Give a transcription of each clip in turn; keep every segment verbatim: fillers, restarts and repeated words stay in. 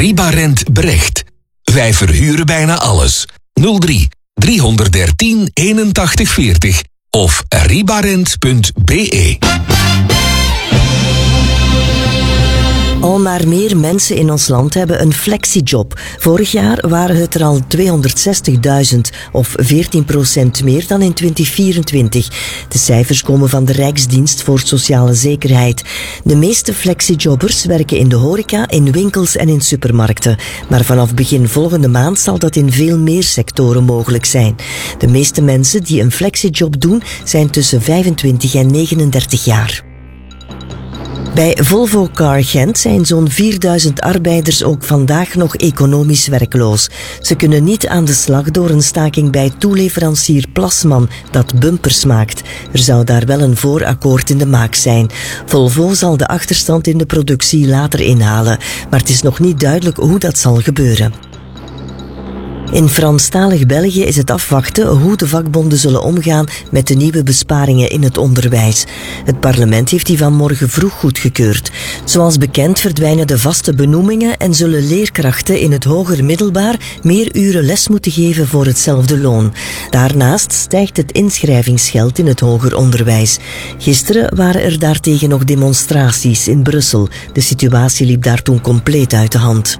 Ribarent Brecht. Wij verhuren bijna alles. nul drie driehonderddertien eenentachtig veertig of ribarent punt b e. Al maar meer mensen in ons land hebben een flexiejob. Vorig jaar waren het er al tweehonderdzestigduizend, of veertien procent meer dan in twintig vierentwintig. De cijfers komen van de Rijksdienst voor Sociale Zekerheid. De meeste flexiejobbers werken in de horeca, in winkels en in supermarkten. Maar vanaf begin volgende maand zal dat in veel meer sectoren mogelijk zijn. De meeste mensen die een flexiejob doen, zijn tussen vijfentwintig en negenendertig jaar. Bij Volvo Car Gent zijn zo'n vierduizend arbeiders ook vandaag nog economisch werkloos. Ze kunnen niet aan de slag door een staking bij toeleverancier Plasman, dat bumpers maakt. Er zou daar wel een voorakkoord in de maak zijn. Volvo zal de achterstand in de productie later inhalen, maar het is nog niet duidelijk hoe dat zal gebeuren. In Franstalig België is het afwachten hoe de vakbonden zullen omgaan met de nieuwe besparingen in het onderwijs. Het parlement heeft die vanmorgen vroeg goedgekeurd. Zoals bekend verdwijnen de vaste benoemingen en zullen leerkrachten in het hoger middelbaar meer uren les moeten geven voor hetzelfde loon. Daarnaast stijgt het inschrijvingsgeld in het hoger onderwijs. Gisteren waren er daartegen nog demonstraties in Brussel. De situatie liep daar toen compleet uit de hand.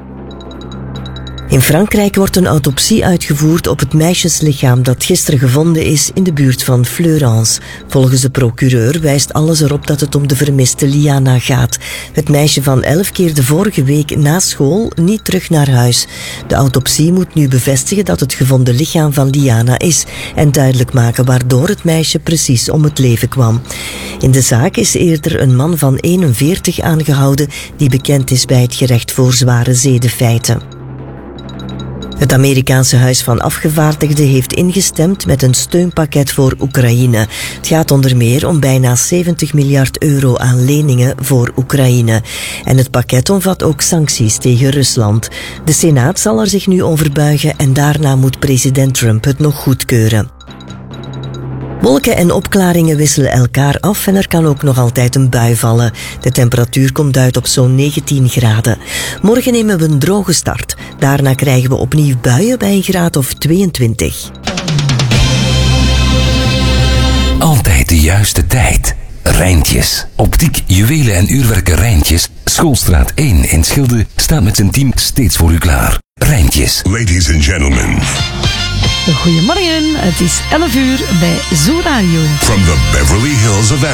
In Frankrijk wordt een autopsie uitgevoerd op het meisjeslichaam dat gisteren gevonden is in de buurt van Fleurance. Volgens de procureur wijst alles erop dat het om de vermiste Liana gaat. Het meisje van elf keerde vorige week na school niet terug naar huis. De autopsie moet nu bevestigen dat het gevonden lichaam van Liana is en duidelijk maken waardoor het meisje precies om het leven kwam. In de zaak is eerder een man van eenenveertig aangehouden die bekend is bij het gerecht voor zware zedenfeiten. Het Amerikaanse Huis van Afgevaardigden heeft ingestemd met een steunpakket voor Oekraïne. Het gaat onder meer om bijna zeventig miljard euro aan leningen voor Oekraïne. En het pakket omvat ook sancties tegen Rusland. De Senaat zal er zich nu over buigen en daarna moet president Trump het nog goedkeuren. Wolken en opklaringen wisselen elkaar af en er kan ook nog altijd een bui vallen. De temperatuur komt uit op zo'n negentien graden. Morgen nemen we een droge start. Daarna krijgen we opnieuw buien bij een graad of tweeëntwintig. Altijd de juiste tijd. Rijntjes. Optiek, juwelen en uurwerken Rijntjes. Schoolstraat één in Schilde staat met zijn team steeds voor u klaar. Rijntjes. Ladies and gentlemen. Goedemorgen, het is elf uur bij Zoo Radio. From the Beverly Hills of